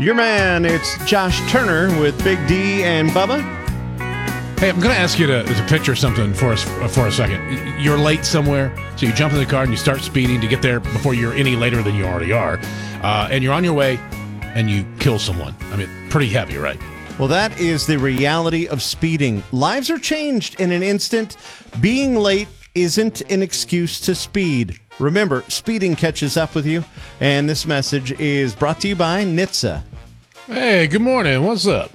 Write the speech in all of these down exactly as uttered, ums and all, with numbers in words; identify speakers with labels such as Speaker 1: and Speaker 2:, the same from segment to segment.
Speaker 1: Your man, it's Josh Turner with Big D and Bubba.
Speaker 2: Hey, I'm going to ask you to, to picture something for us for a second. You're late somewhere, so you jump in the car and you start speeding to get there before you're any later than you already are. Uh, and you're on your way, and you kill someone. I mean, pretty heavy, right?
Speaker 1: Well, that is the reality of speeding. Lives are changed in an instant. Being late isn't an excuse to speed. Remember, speeding catches up with you. And this message is brought to you by N H T S A.
Speaker 2: Hey, good morning. What's up?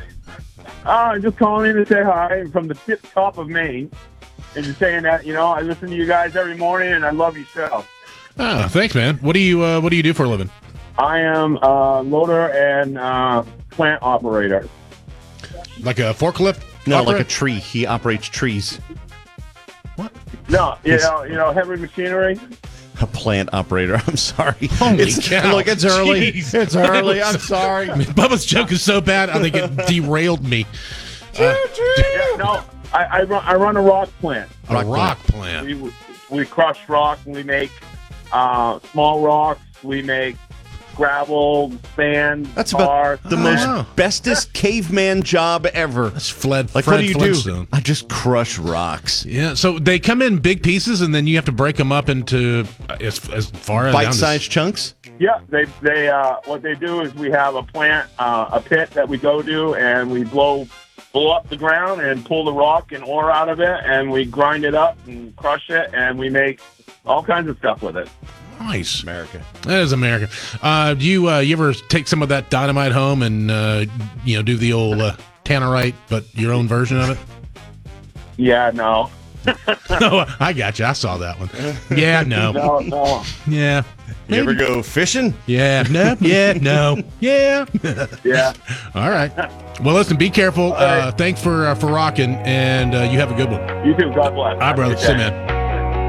Speaker 3: Uh, just calling in to say hi from the tip top of Maine. And just saying that, you know, I listen to you guys every morning and I love your show.
Speaker 2: Oh, thanks, man. What do you uh, What do you do for a living?
Speaker 3: I am a loader and uh, plant operator.
Speaker 2: Like a forklift?
Speaker 1: No,
Speaker 2: operator?
Speaker 1: like a tree. He operates trees.
Speaker 2: What?
Speaker 3: No, you know, you know, heavy machinery.
Speaker 1: A plant operator. I'm sorry.
Speaker 2: Holy
Speaker 1: it's,
Speaker 2: cow.
Speaker 1: Look, it's early.
Speaker 2: Jeez.
Speaker 1: It's early. I'm sorry.
Speaker 2: I mean, Bubba's joke is so bad, I think it derailed me. Uh,
Speaker 3: Yeah, no, I, I run. I run a rock plant.
Speaker 2: a rock, rock plant.
Speaker 3: We we crush rock and we make uh, small rocks. We make gravel, sand,
Speaker 1: That's
Speaker 3: tar.
Speaker 1: about the
Speaker 2: Oh,
Speaker 1: most
Speaker 2: wow.
Speaker 1: bestest caveman job ever.
Speaker 2: That's Fled,
Speaker 1: Like,
Speaker 2: Fred
Speaker 1: what do you
Speaker 2: Flintstone.
Speaker 1: do? I just crush rocks.
Speaker 2: Yeah, so they come in big pieces, and then you have to break them up into uh, as, as far as down to-
Speaker 1: Bite-sized chunks?
Speaker 3: Yeah, they they uh, what they do is we have a plant, uh, a pit that we go to, and we blow blow up the ground and pull the rock and ore out of it, and we grind it up and crush it, and we make all kinds of stuff with it.
Speaker 2: Nice.
Speaker 1: America.
Speaker 2: That is America. Uh, do you uh, you ever take some of that dynamite home and uh, you know do the old uh, tannerite, but your own version of it?
Speaker 3: Yeah, no,
Speaker 2: No, I got you. I saw that one. Yeah, no.
Speaker 3: no, no.
Speaker 2: Yeah.
Speaker 1: You ever go fishing?
Speaker 2: Yeah. No. Yeah. No. Yeah.
Speaker 3: Yeah.
Speaker 2: All right. Well, listen. Be careful.
Speaker 3: All right.
Speaker 2: Uh, thanks for uh, for rocking, and uh, you have a good one.
Speaker 3: You too. God bless.
Speaker 2: All right, brother.
Speaker 3: Okay.
Speaker 2: See you, man.